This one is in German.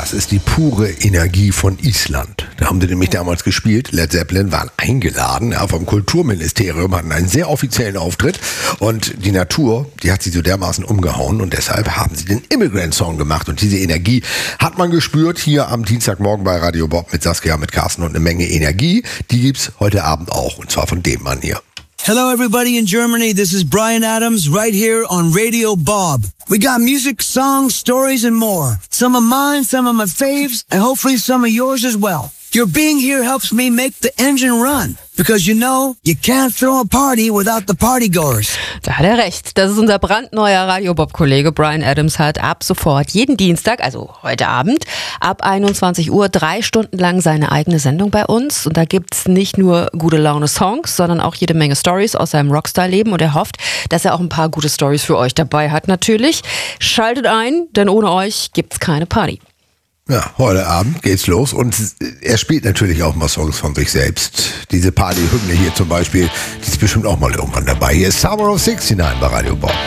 das ist die pure Energie von Island. Da haben sie nämlich damals gespielt. Led Zeppelin waren eingeladen vom Kulturministerium, hatten einen sehr offiziellen Auftritt. Und die Natur, die hat sie so dermaßen umgehauen. Und deshalb haben sie den Immigrant Song gemacht. Und diese Energie hat man gespürt hier am Dienstagmorgen bei Radio Bob mit Saskia, mit Carsten und eine Menge Energie. Die gibt's heute Abend auch. Und zwar von dem Mann hier. Hello everybody in Germany, this is Bryan Adams right here on Radio Bob. We got music, songs, stories and more. Some of mine, some of my faves, and hopefully some of yours as well. Your being here helps me make the engine run. Because you know, you can't throw a party without the partygoers. Da hat er recht. Das ist unser brandneuer Radio Bob-Kollege Bryan Adams, hat ab sofort jeden Dienstag, also heute Abend, ab 21 Uhr 3 Stunden lang seine eigene Sendung bei uns. Und da gibt's nicht nur gute Laune-Songs, sondern auch jede Menge Stories aus seinem Rockstar-Leben. Und er hofft, dass er auch ein paar gute Stories für euch dabei hat natürlich. Schaltet ein, denn ohne euch gibt's keine Party. Ja, heute Abend geht's los und er spielt natürlich auch mal Songs von sich selbst. Diese Party-Hymne hier zum Beispiel, die ist bestimmt auch mal irgendwann dabei. Hier ist Summer of 69 bei Radio Bob.